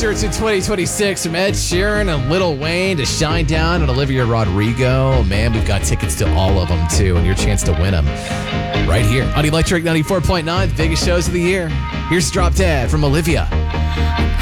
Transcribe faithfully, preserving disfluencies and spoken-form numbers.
concerts in twenty twenty-six from Ed Sheeran and Lil Wayne to Shine Down and Olivia Rodrigo. Man, we've got tickets to all of them, too, and your chance to win them right here on Electric ninety-four point nine, the biggest shows of the year. Here's Drop Dead from Olivia.